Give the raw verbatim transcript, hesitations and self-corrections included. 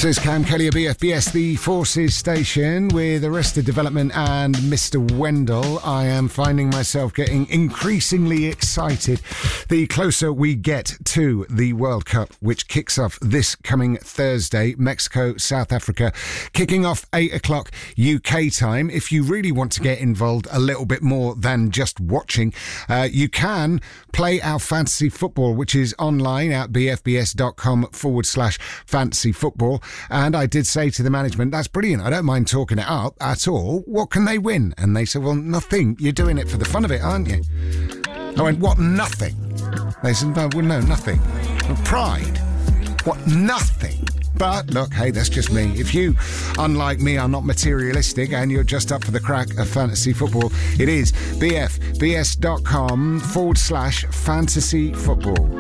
So it's Cam Kelly of B F B S, the Forces station, with Arrested Development and Mister Wendell. I am finding myself getting increasingly excited the closer we get to the World Cup, which kicks off this coming Thursday. Mexico, South Africa, kicking off eight o'clock U K time. If you really want to get involved a little bit more than just watching, uh, you can play our fantasy football, which is online at bfbs.com forward slash fantasy football. And I did say to the management, that's brilliant. I don't mind talking it up at all. What can they win? And they said, well, nothing. You're doing it for the fun of it, aren't you? I went, what, nothing? They said, no, well, no, nothing. Well, pride. What, nothing? But look, hey, that's just me. If you, unlike me, are not materialistic and you're just up for the crack of fantasy football, it is bfbs.com forward slash fantasy football.